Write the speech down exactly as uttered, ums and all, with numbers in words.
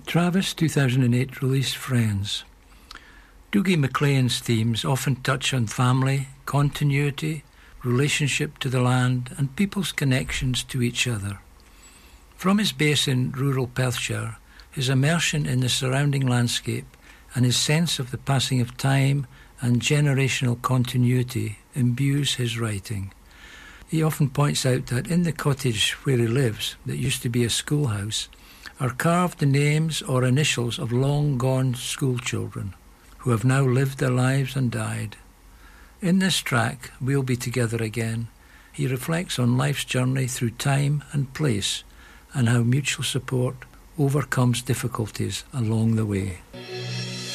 Travis, two thousand eight release Friends. Dougie MacLean's themes often touch on family, continuity, relationship to the land and people's connections to each other. From his base in rural Perthshire, his immersion in the surrounding landscape and his sense of the passing of time and generational continuity imbues his writing. He often points out that in the cottage where he lives, that used to be a schoolhouse, are carved the names or initials of long-gone schoolchildren who have now lived their lives and died. In this track, We'll Be Together Again, he reflects on life's journey through time and place and how mutual support overcomes difficulties along the way.